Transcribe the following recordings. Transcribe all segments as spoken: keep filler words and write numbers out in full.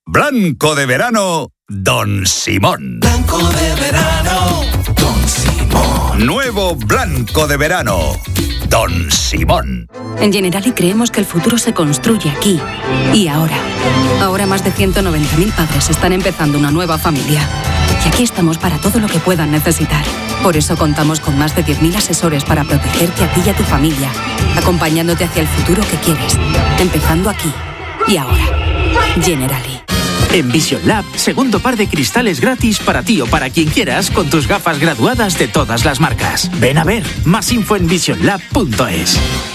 Blanco de verano, Don Simón. Blanco de verano, Don Simón. Nuevo Blanco de verano, Don Simón. En Generali creemos que el futuro se construye aquí y ahora. Ahora más de ciento noventa mil padres están empezando una nueva familia. Y aquí estamos para todo lo que puedan necesitar. Por eso contamos con más de diez mil asesores para protegerte a ti y a tu familia, acompañándote hacia el futuro que quieres, empezando aquí y ahora. Generali. En Vision Lab, segundo par de cristales gratis para ti o para quien quieras con tus gafas graduadas de todas las marcas. Ven a ver, más info en vision lab punto es.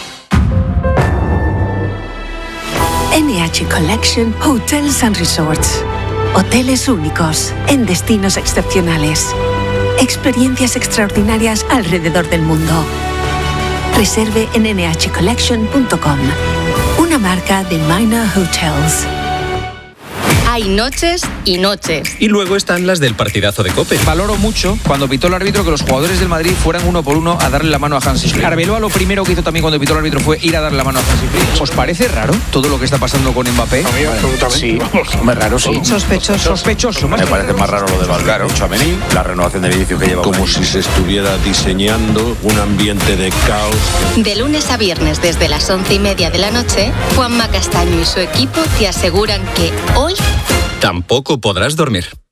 N H Collection Hotels and Resorts. Hoteles únicos en destinos excepcionales. Experiencias extraordinarias alrededor del mundo. Reserve en ene hache collection punto com. Una marca de Minor Hotels. Hay noches y noches. Y luego están las del partidazo de COPE. Valoro mucho cuando pitó el árbitro que los jugadores del Madrid fueran uno por uno a darle la mano a Hansi Flick. Arbeloa lo primero que hizo también cuando pitó el árbitro fue ir a darle la mano a Hansi Flick. ¿Os parece raro todo lo que está pasando con Mbappé? A mí absolutamente. Sí, más raro, sí. Sospechoso. Sospechoso. Me parece más raro lo de Valgaro, Tchouaméni, la renovación de Vinicius que lleva. Como si se estuviera diseñando un ambiente de caos. De lunes a viernes desde las once y media de la noche, Juanma Castaño y su equipo te aseguran que hoy tampoco podrás dormir.